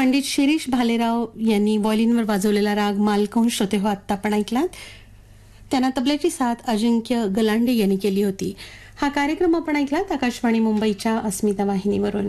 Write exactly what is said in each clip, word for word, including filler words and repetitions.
पंडित शिरीष भालेराव यांनी व्हायोलिनवर वाजवलेला राग मालकंश होते हो आत्ता आपण ऐकलात. त्यांना तबल्याची साथ अजिंक्य गलांडे यांनी केली होती. हा कार्यक्रम आपण ऐकलात आकाशवाणी मुंबईच्या अस्मिता वाहिनीवरून.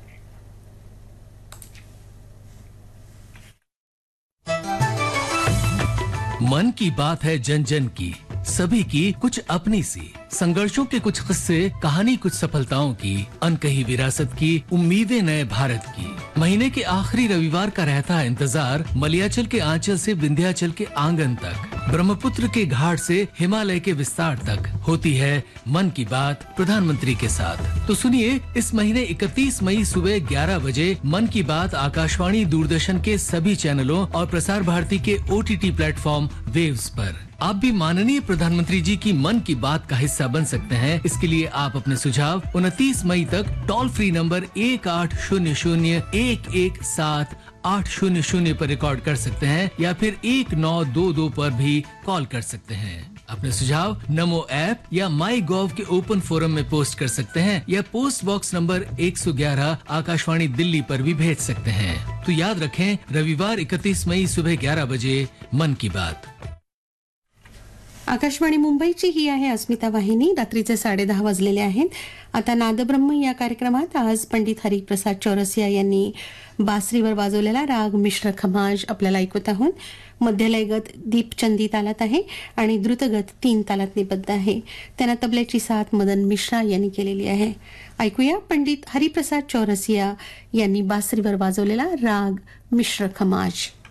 मन की बात है जन जन की, सभी की कुछ अपनी सी, संघर्षों के कुछ किस्से, कहानी कुछ सफलताओं की, अनकही विरासत की, उम्मीदें नए भारत की. महीने के आखिरी रविवार का रहता है इंतजार मलयाचल के आंचल से विंध्याचल के आंगन तक, ब्रह्मपुत्र के घाट से हिमालय के विस्तार तक होती है मन की बात प्रधानमंत्री के साथ. तो सुनिए इस महीने इकतीस मई सुबह ग्यारह बजे मन की बात आकाशवाणी दूरदर्शन के सभी चैनलों और प्रसार भारती के ओटीटी प्लेटफॉर्म वेव्स पर. आप भी माननीय प्रधानमंत्री जी की मन की बात का हिस्सा बन सकते हैं. इसके लिए आप अपने सुझाव उनतीस मई तक टोल फ्री नंबर एक आठ शून्य शून्य एक एक सात आठ शून्य शून्य पर रिकॉर्ड कर सकते हैं या फिर एक नौ दो दो पर भी कॉल कर सकते हैं. अपने सुझाव नमो ऐप या माई गॉव के ओपन फोरम में पोस्ट कर सकते हैं या पोस्ट बॉक्स नंबर एक सौ ग्यारह आकाशवाणी दिल्ली पर भी भेज सकते हैं. तो याद रखें रविवार इकतीस मई सुबह ग्यारह बजे मन की बात. आकाशवाणी मुंबईची ही आहे अस्मिता वाहिनी. रात्रीचे साडे दहा वाजलेले आहेत. आता नादब्रह्म या कार्यक्रमात आज पंडित हरिप्रसाद चौरसिया यांनी बासरीवर वाजवलेला राग मिश्र खमाज आपल्याला ऐकत आहोत. मध्यलयगत दीपचंदी तालात आहे आणि द्रुतगत तीन तालात निबद्ध आहे. त्यांना तबल्याची साथ मदन मिश्रा यांनी केलेली आहे. ऐकूया पंडित हरिप्रसाद चौरसिया यांनी बासरीवर वाजवलेला राग मिश्र खमाज.